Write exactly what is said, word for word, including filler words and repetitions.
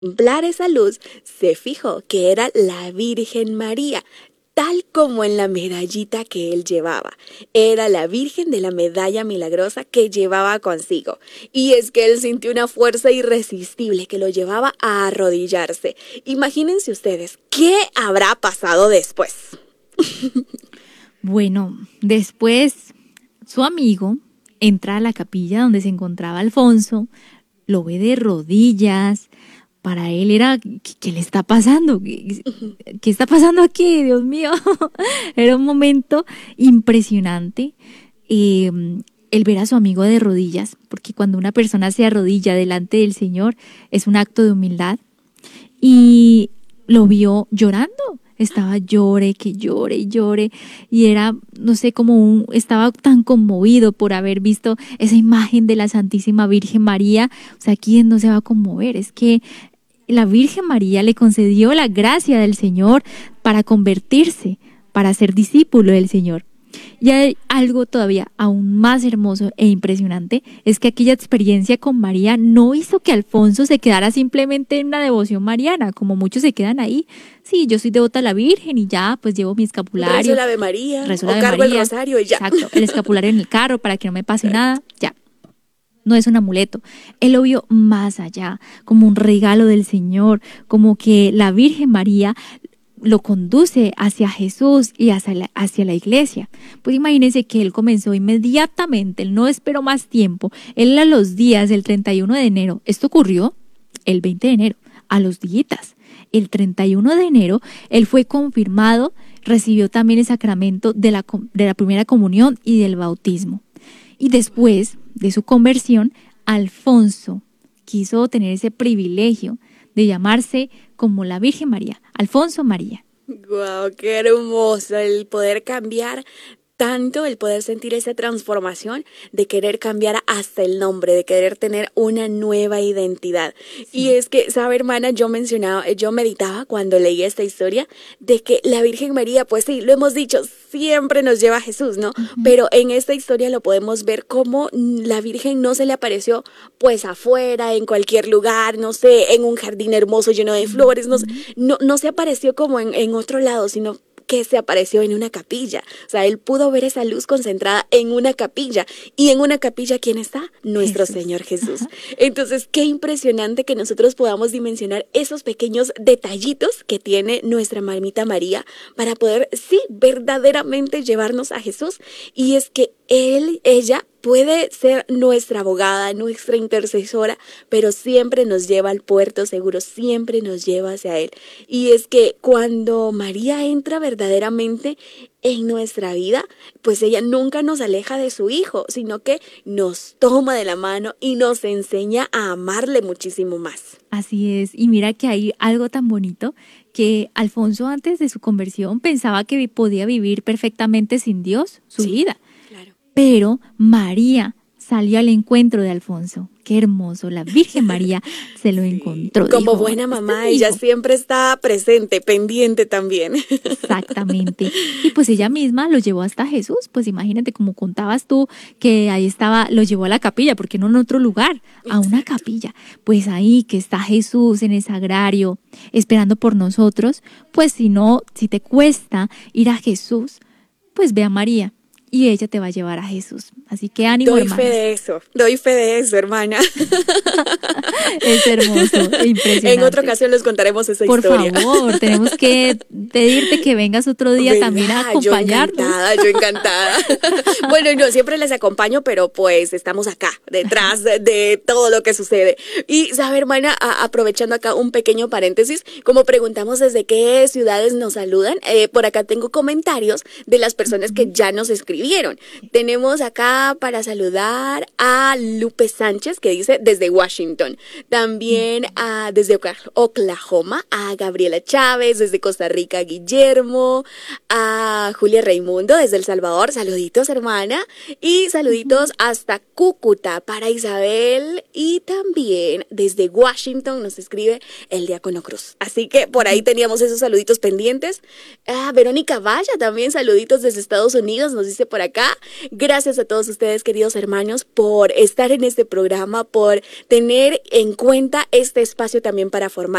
contemplar esa luz, se fijó que era la Virgen María, tal como en la medallita que él llevaba. Era la Virgen de la medalla milagrosa que llevaba consigo. Y es que él sintió una fuerza irresistible que lo llevaba a arrodillarse. Imagínense ustedes, ¿qué habrá pasado después? Bueno, después su amigo entra a la capilla donde se encontraba Alfonso, lo ve de rodillas. Para él era, ¿qué, qué le está pasando? ¿Qué, ¿Qué está pasando aquí? Dios mío. Era un momento impresionante. Eh, el ver a su amigo de rodillas, porque cuando una persona se arrodilla delante del Señor es un acto de humildad. Y lo vio llorando. Estaba llore, que llore y llore. Y era, no sé, como un, estaba tan conmovido por haber visto esa imagen de la Santísima Virgen María. O sea, ¿quién no se va a conmover? Es que la Virgen María le concedió la gracia del Señor para convertirse, para ser discípulo del Señor. Y hay algo todavía aún más hermoso e impresionante, es que aquella experiencia con María no hizo que Alfonso se quedara simplemente en una devoción mariana, como muchos se quedan ahí. Sí, yo soy devota a la Virgen y ya, pues llevo mi escapulario. Rezo la Ave María, rezo o la Ave cargo María, el rosario y ya. Exacto, el escapulario en el carro para que no me pase nada, ya. No es un amuleto. Él lo vio más allá, como un regalo del Señor, como que la Virgen María lo conduce hacia Jesús y hacia la, hacia la iglesia. Pues imagínense que él comenzó inmediatamente, él no esperó más tiempo, él a los días del treinta y uno de enero, esto ocurrió el veinte de enero, a los días, el treinta y uno de enero, él fue confirmado, recibió también el sacramento de la, de la primera comunión y del bautismo. Y después de su conversión, Alfonso quiso tener ese privilegio de llamarse como la Virgen María, Alfonso María. ¡Guau! Wow, ¡qué hermoso el poder cambiar! Tanto el poder sentir esa transformación de querer cambiar hasta el nombre, de querer tener una nueva identidad. Sí. Y es que, ¿sabe, hermana? Yo mencionaba, yo meditaba cuando leí esta historia de que la Virgen María, pues sí, lo hemos dicho, siempre nos lleva a Jesús, ¿no? Uh-huh. Pero en esta historia lo podemos ver como la Virgen no se le apareció pues afuera, en cualquier lugar, no sé, en un jardín hermoso lleno de flores, no, no, no se apareció como en, en otro lado, sino que se apareció en una capilla. O sea, él pudo ver esa luz concentrada en una capilla. Y en una capilla, ¿quién está? Nuestro Jesús. Señor Jesús. Ajá. Entonces, qué impresionante que nosotros podamos dimensionar esos pequeños detallitos que tiene nuestra mamita María para poder, sí, verdaderamente llevarnos a Jesús. Y es que él, ella, puede ser nuestra abogada, nuestra intercesora, pero siempre nos lleva al puerto seguro, siempre nos lleva hacia Él. Y es que cuando María entra verdaderamente en nuestra vida, pues ella nunca nos aleja de su Hijo, sino que nos toma de la mano y nos enseña a amarle muchísimo más. Así es, y mira que hay algo tan bonito que Alfonso antes de su conversión pensaba que podía vivir perfectamente sin Dios su sí. vida. Pero María salió al encuentro de Alfonso. Qué hermoso, la Virgen María se lo sí. encontró. Como dijo, buena mamá, ella dijo. Siempre está presente, pendiente también. Exactamente. Y pues ella misma lo llevó hasta Jesús. Pues imagínate, como contabas tú, que ahí estaba, lo llevó a la capilla, porque no en otro lugar, a Exacto. una capilla. Pues ahí que está Jesús en el sagrario, esperando por nosotros. Pues si no, si te cuesta ir a Jesús, pues ve a María. Y ella te va a llevar a Jesús. Así que ánimo, doy hermanas. Doy fe de eso, doy fe de eso, hermana. Es hermoso, impresionante. En otra ocasión les contaremos esa Por historia. Por favor, tenemos que pedirte que vengas otro día ¿verdad? También a acompañarnos. Yo encantada, yo encantada. Bueno, yo siempre les acompaño, pero pues estamos acá, detrás de, de todo lo que sucede. Y, sabe, hermana, a, aprovechando acá un pequeño paréntesis, como preguntamos desde qué ciudades nos saludan, eh, por acá tengo comentarios de las personas que ya nos escriben. Vieron. Tenemos acá para saludar a Lupe Sánchez, que dice desde Washington. También a, desde Oklahoma, a Gabriela Chávez, desde Costa Rica, Guillermo, a Julia Raimundo, desde El Salvador. Saluditos, hermana. Y saluditos hasta Cúcuta para Isabel. Y también desde Washington nos escribe el Diácono Cruz. Así que por ahí teníamos esos saluditos pendientes. A Verónica Valla también, saluditos desde Estados Unidos. Nos dice por acá. Gracias a todos ustedes, queridos hermanos, por estar en este programa, por tener en cuenta este espacio también para formar